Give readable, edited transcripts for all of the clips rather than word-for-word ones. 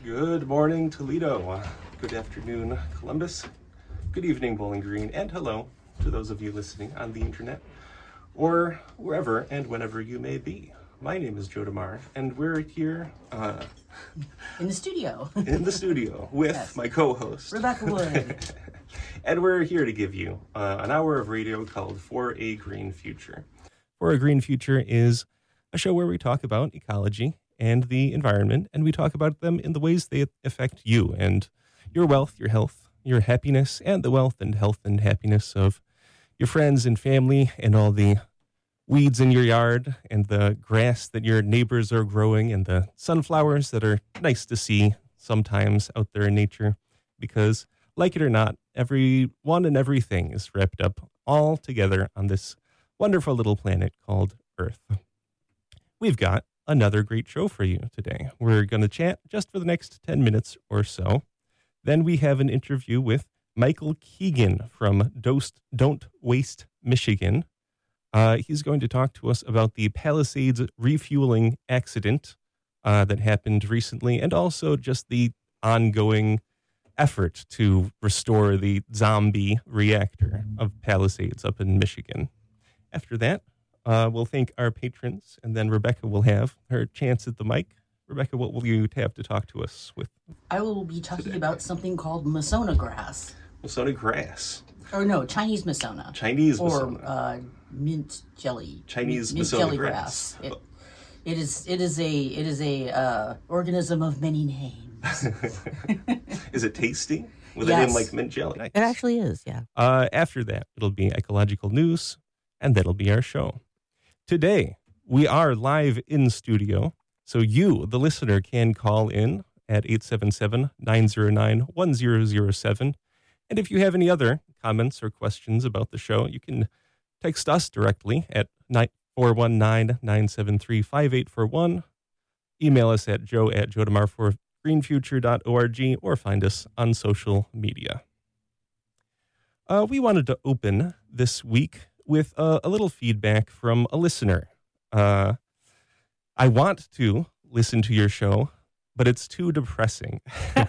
Good morning, Toledo. Good afternoon, Columbus. Good evening, Bowling Green. And hello to those of you listening on the internet or wherever and whenever you may be. My name is Joe DeMar, and we're here in the studio. With yes. My co-host, Rebecca Wood. And we're here to give you an hour of radio called For a Green Future. For a Green Future is a show where we talk about ecology and the environment, and we talk about them in the ways they affect you and your wealth, your health, your happiness, and the wealth and health and happiness of your friends and family and all the weeds in your yard and the grass that your neighbors are growing and the sunflowers that are nice to see sometimes out there in nature. Because, like it or not, everyone and everything is wrapped up all together on this wonderful little planet called Earth. We've got another great show for you today. We're going to chat just for the next 10 minutes or so. Then we have an interview with Michael Keegan from Don't Waste, Michigan. He's going to talk to us about the Palisades refueling accident that happened recently, and also just the ongoing effort to restore the zombie reactor of Palisades up in Michigan. After that, we'll thank our patrons, and then Rebecca will have her chance at the mic. Rebecca, what will you have to talk to us with? I will be talking about something called Masona grass. Masona grass. Or no, Chinese Masona. Chinese Masona. Or mint jelly. Chinese mint Masona jelly grass. It is a organism of many names. Is it tasty? With yes. a name like mint jelly? Nice. It actually is, yeah. After that, it'll be ecological news, and that'll be our show. Today, we are live in studio, so you, the listener, can call in at 877-909-1007. And if you have any other comments or questions about the show, you can text us directly at 419-973-5841. Email us at joe@joedemar4greenfuture.org, or find us on social media. We wanted to open this week with a little feedback from a listener. I want to listen to your show, but it's too depressing.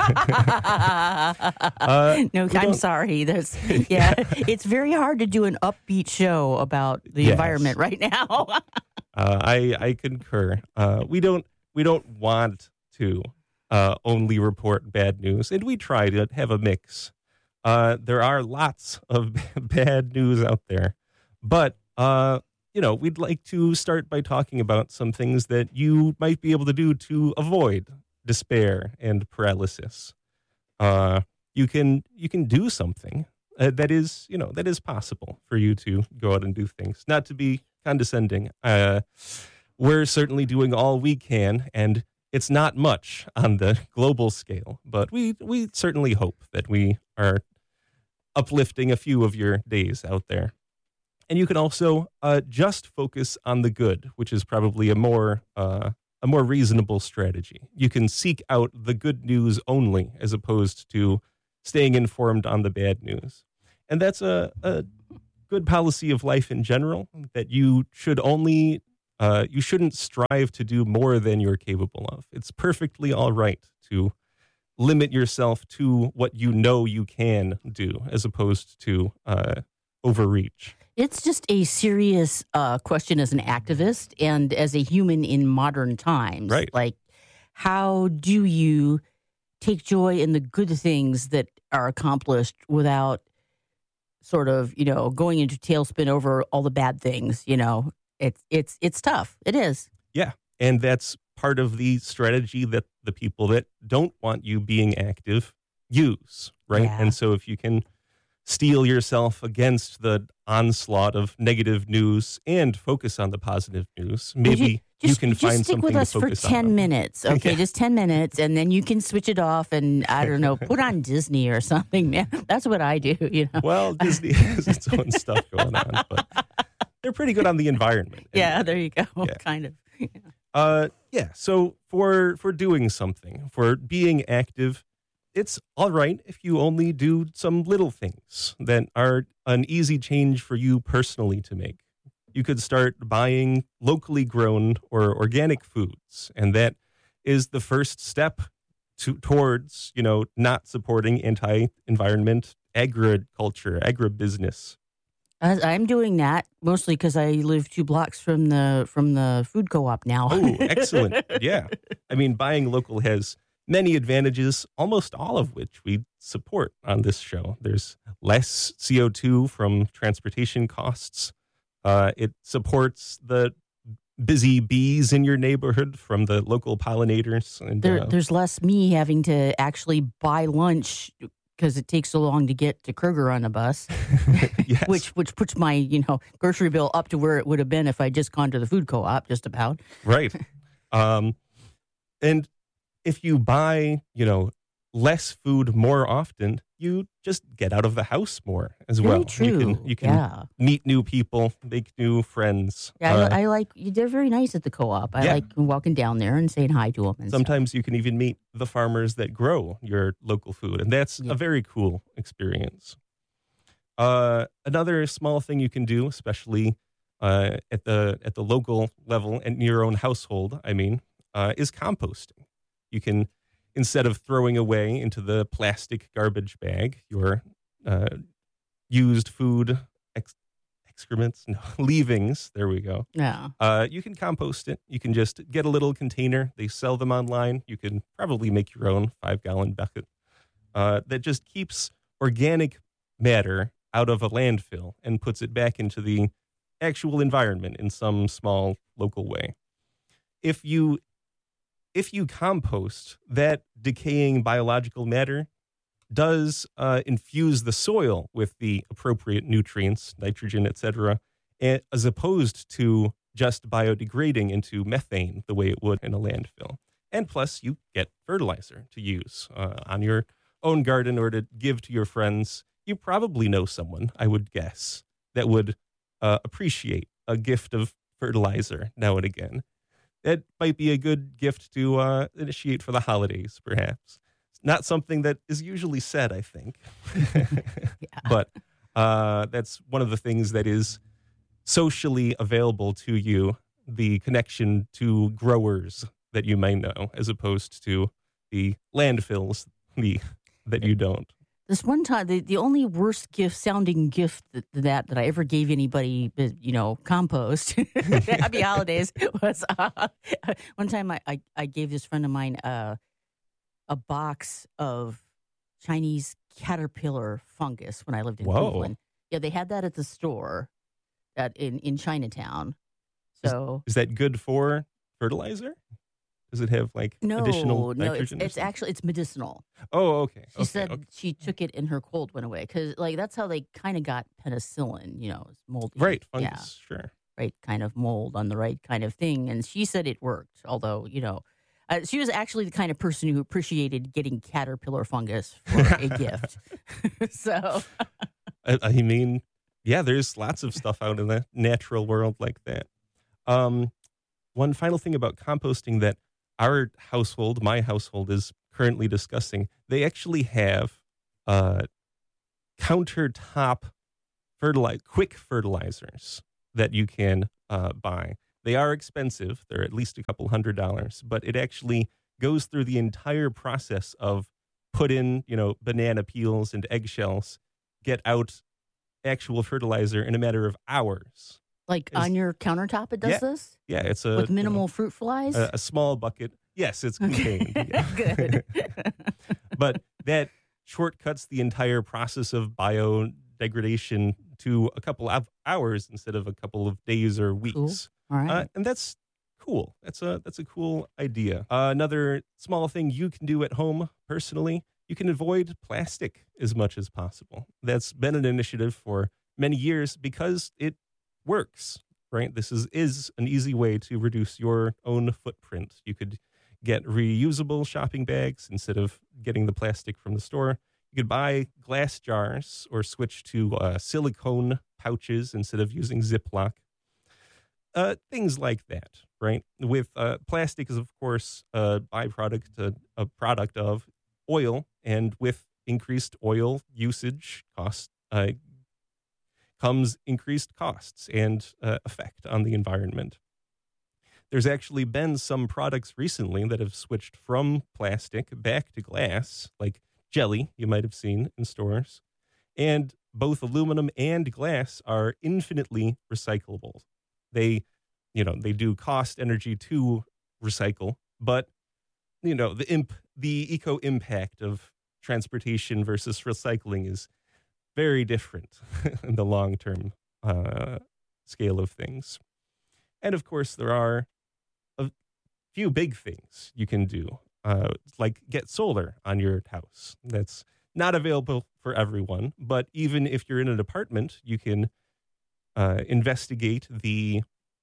No, I'm sorry. It's very hard to do an upbeat show about the environment right now. I concur. We don't want to only report bad news, and we try to have a mix. There are lots of bad news out there, but we'd like to start by talking about some things that you might be able to do to avoid despair and paralysis. You can do something that is possible for you to go out and do things. Not to be condescending, we're certainly doing all we can, and it's not much on the global scale, but we certainly hope that we are uplifting a few of your days out there. And you can also just focus on the good, which is probably a more reasonable strategy. You can seek out the good news only, as opposed to staying informed on the bad news. And that's a good policy of life in general, that you shouldn't strive to do more than you're capable of. It's perfectly all right to limit yourself to what you know you can do, as opposed to overreach. It's just a serious question as an activist and as a human in modern times. Right. Like, how do you take joy in the good things that are accomplished without sort of, going into tailspin over all the bad things? It's tough. It is. Yeah. And that's part of the strategy that the people that don't want you being active use, right? Yeah. And so if you can steel yourself against the onslaught of negative news and focus on the positive news, maybe you can find something to focus on. Just stick with us for 10 minutes, okay? Yeah. Just 10 minutes, and then you can switch it off and, I don't know, put on Disney or something, man. That's what I do, Well, Disney has its own stuff going on, but they're pretty good on the environment. Yeah, there you go, kind of. So for doing something, for being active, it's all right if you only do some little things that are an easy change for you personally to make. You could start buying locally grown or organic foods, and that is the first step towards, not supporting anti-environment agriculture, agribusiness. I'm doing that mostly because I live 2 blocks from the food co-op now. Oh, excellent. Yeah. I mean, buying local has many advantages, almost all of which we support on this show. There's less CO2 from transportation costs. It supports the busy bees in your neighborhood from the local pollinators. And There's less me having to actually buy lunch because it takes so long to get to Kroger on a bus, yes. which puts my grocery bill up to where it would have been if I just gone to the food co-op. Just about right. And if you buy less food more often, you just get out of the house more as Very well. true. You can meet new people, make new friends. Yeah, I like. They're very nice at the co-op. I like walking down there and saying hi to them. And sometimes you can even meet the farmers that grow your local food, and that's a very cool experience. Another small thing you can do, especially at the local level and in your own household, is composting. You can, instead of throwing away into the plastic garbage bag your used food excrements, leavings, there we go. Yeah. You can compost it. You can just get a little container. They sell them online. You can probably make your own 5-gallon bucket that just keeps organic matter out of a landfill and puts it back into the actual environment in some small local way. If you compost, that decaying biological matter does infuse the soil with the appropriate nutrients, nitrogen, etc., as opposed to just biodegrading into methane the way it would in a landfill. And plus, you get fertilizer to use on your own garden or to give to your friends. You probably know someone, I would guess, that would appreciate a gift of fertilizer now and again. That might be a good gift to initiate for the holidays, perhaps. It's not something that is usually said, I think. But that's one of the things that is socially available to you, the connection to growers that you may know, as opposed to the landfills that you don't. This one time, the only worst sounding gift that I ever gave anybody, compost, happy holidays, was one time I gave this friend of mine a box of Chinese caterpillar fungus when I lived in Cleveland. Yeah, they had that at the store in Chinatown. So is that good for fertilizer? Does it have additional nitrogen? No, it's medicinal. Oh, okay. She said she took it and her cold went away because that's how they kind of got penicillin. It's moldy. Right, fungus, sure. Right kind of mold on the right kind of thing, and she said it worked. Although she was actually the kind of person who appreciated getting caterpillar fungus for a gift. So, there's lots of stuff out in the natural world like that. One final thing about composting that our household, my household, is currently discussing. They actually have countertop quick fertilizers that you can buy. They are expensive. They're at least a couple $100, but it actually goes through the entire process of put in, banana peels and eggshells, get out actual fertilizer in a matter of hours. On your countertop, it does this? Yeah, it's with minimal fruit flies? A small bucket. Yes, it's contained. Yeah. Good. But that shortcuts the entire process of biodegradation to a couple of hours instead of a couple of days or weeks. Cool. All right. And that's cool. That's a cool idea. Another small thing you can do at home personally, you can avoid plastic as much as possible. That's been an initiative for many years because it works, right? This is an easy way to reduce your own footprint. You could get reusable shopping bags instead of getting the plastic from the store. You could buy glass jars or switch to silicone pouches instead of using Ziploc. Things like that, right? With plastic is, of course, a byproduct, a product of oil, and with increased oil usage comes increased costs and effect on the environment. There's actually been some products recently that have switched from plastic back to glass, like jelly you might have seen in stores. And both aluminum and glass are infinitely recyclable. They, they do cost energy to recycle, but the eco impact of transportation versus recycling is very different in the long term scale of things. And of course, there are a few big things you can do, like get solar on your house. That's not available for everyone, but even if you're in an apartment, you can investigate the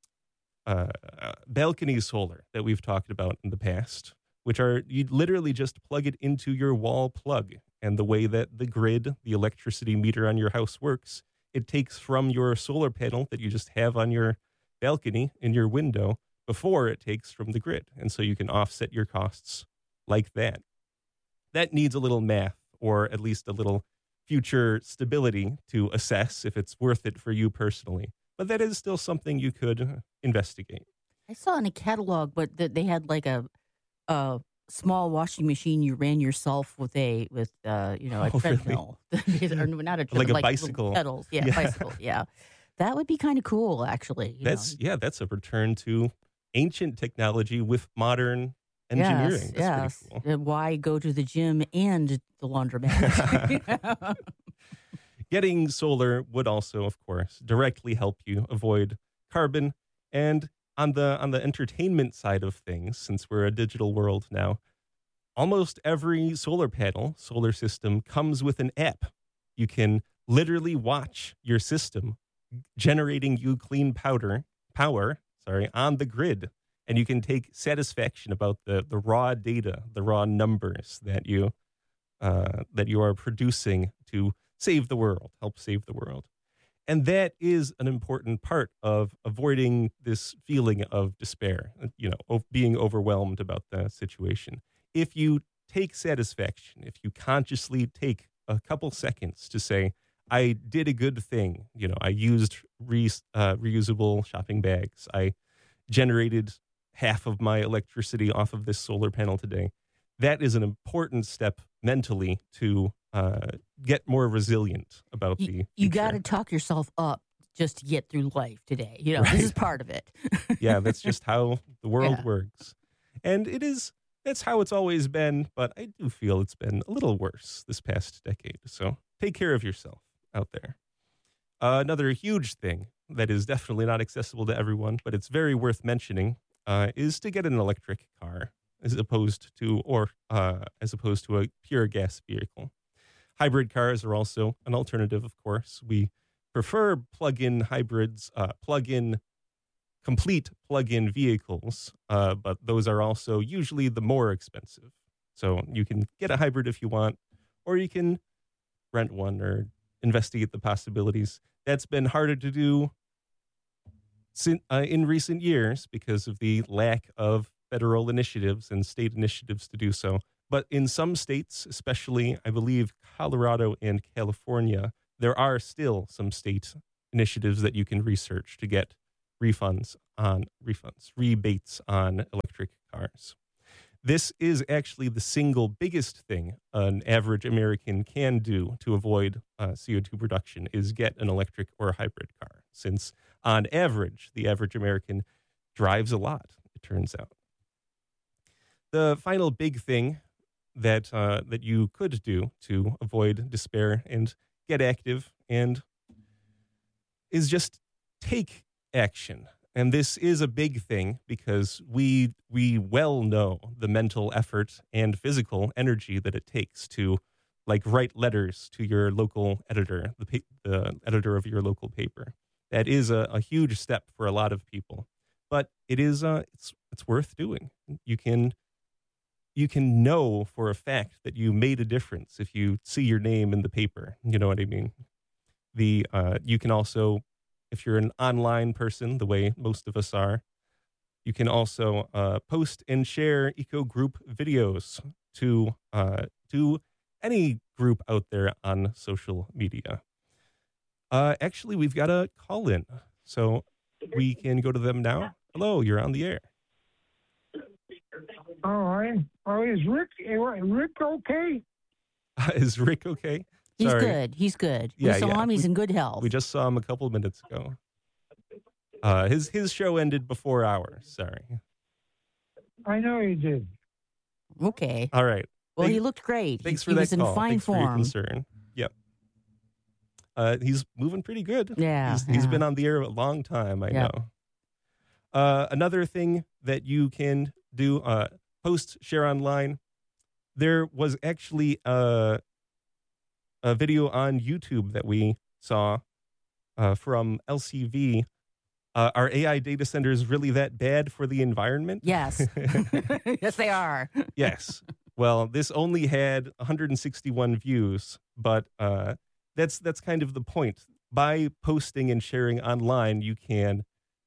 balcony solar that we've talked about in the past, which are, you literally just plug it into your wall plug. And the way that the grid, the electricity meter on your house works, it takes from your solar panel that you just have on your balcony in your window before it takes from the grid. And so you can offset your costs like that. That needs a little math, or at least a little future stability to assess if it's worth it for you personally. But that is still something you could investigate. I saw in a catalog, but that they had like a small washing machine you ran yourself with a treadmill. Or not a treadmill, like a like bicycle. Pedals. Yeah, bicycle. Yeah. That would be kind of cool, actually. That's a return to ancient technology with modern engineering. That's pretty cool. Why go to the gym and the laundromat? Getting solar would also, of course, directly help you avoid carbon. And on the entertainment side of things, since we're a digital world now, almost every solar panel, solar system comes with an app. You can literally watch your system generating you clean power on the grid. And you can take satisfaction about the raw data, the raw numbers that you are producing to save the world, help save the world. And that is an important part of avoiding this feeling of despair, of being overwhelmed about the situation. If you take satisfaction, if you consciously take a couple seconds to say, I did a good thing, I used reusable shopping bags, I generated half of my electricity off of this solar panel today, that is an important step mentally to get more resilient about the future. You got to talk yourself up just to get through life today. Right. This is part of it. Yeah, that's just how the world works. And that's how it's always been, but I do feel it's been a little worse this past decade. So take care of yourself out there. Another huge thing that is definitely not accessible to everyone, but it's very worth mentioning, is to get an electric car as opposed to a pure gas vehicle. Hybrid cars are also an alternative, of course. We prefer plug-in hybrids, complete plug-in vehicles, but those are also usually the more expensive. So you can get a hybrid if you want, or you can rent one or investigate the possibilities. That's been harder to do in recent years because of the lack of federal initiatives and state initiatives to do so. But in some states, especially, I believe, Colorado and California, there are still some state initiatives that you can research to get rebates on electric cars. This is actually the single biggest thing an average American can do to avoid CO2 production is get an electric or hybrid car, since on average, the average American drives a lot, it turns out. The final big thing that you could do to avoid despair and get active is just take action. And this is a big thing because we well know the mental effort and physical energy that it takes to write letters to your local editor, the editor of your local paper. That is a huge step for a lot of people, but it is it's worth doing. You can know for a fact that you made a difference if you see your name in the paper. You know what I mean? You can also, if you're an online person, the way most of us are, you can also post and share eco group videos to any group out there on social media. Actually, we've got a call in, so we can go to them now. Hello, you're on the air. All right. Oh, is Rick okay? Is Rick okay? He's Sorry. good. He's good. Yeah, we saw yeah. him. He's in good health. We just saw him a couple of minutes ago. His show ended before ours. Sorry. I know he did. Okay. All right. Well, he looked great. Thanks he for that was in call. fine Thanks for your form. concern. Yep. He's moving pretty good. Yeah. He's been on the air a long time, I Yep. know. Another thing that you can do, post, share online. There was actually a video on YouTube that we saw from LCV. Are AI data centers really that bad for the environment? Yes. Yes, they are. Yes. Well, this only had 161 views, but that's kind of the point. By posting and sharing online, you can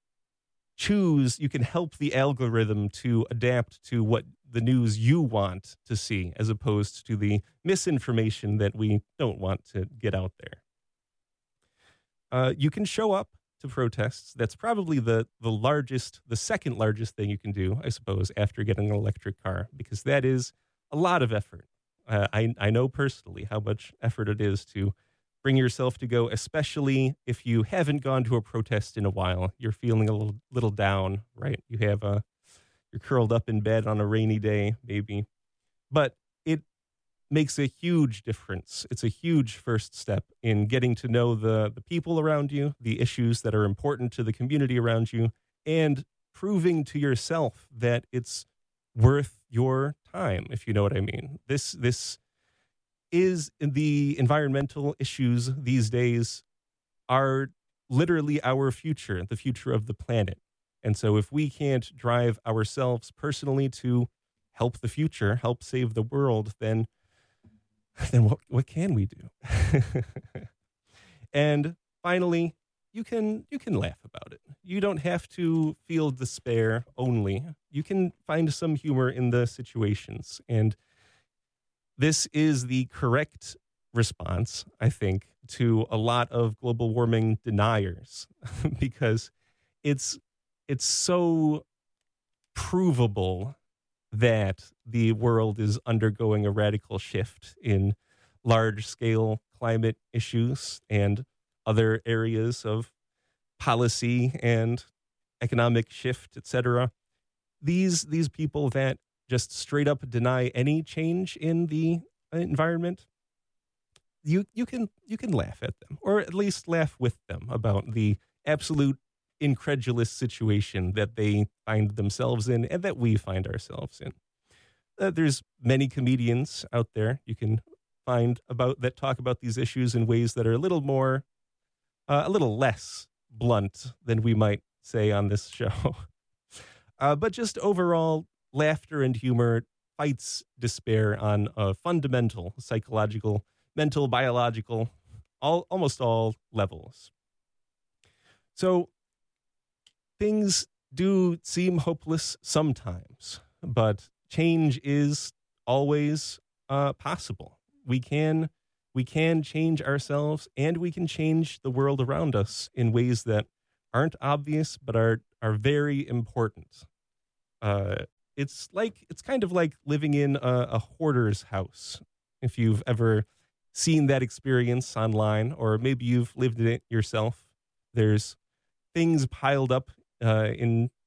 help the algorithm to adapt to what the news you want to see, as opposed to the misinformation that we don't want to get out there. You can show up to protests. That's probably the second largest thing you can do, I suppose, after getting an electric car, because that is a lot of effort. I know personally how much effort it is to bring yourself to go, especially if you haven't gone to a protest in a while. You're feeling a little down, right? You're curled up in bed on a rainy day, maybe. But it makes a huge difference. It's a huge first step in getting to know the people around you, the issues that are important to the community around you, and proving to yourself that it's worth your time, if you know what I mean. This is the environmental issues these days are literally our future, the future of the planet. And so if we can't drive ourselves personally to help the future, help save the world, then what can we do? And finally, you can laugh about it. You don't have to feel despair only. You can find some humor in the situations. And this is the correct response, I think, to a lot of global warming deniers, because it's so provable that the world is undergoing a radical shift in large-scale climate issues and other areas of policy and economic shift, etc. These people that just straight up deny any change in the environment, you can laugh at them, or at least laugh with them about the absolute incredulous situation that they find themselves in and that we find ourselves in. There's many comedians out there you can find that talk about these issues in ways that are a little less blunt than we might say on this show. But just overall, laughter and humor fights despair on a fundamental psychological, mental, biological, almost all levels. So things do seem hopeless sometimes, but change is always possible. We can change ourselves, and we can change the world around us in ways that aren't obvious but are very important. It's kind of like living in a hoarder's house. If you've ever seen that experience online, or maybe you've lived in it yourself, there's things piled up in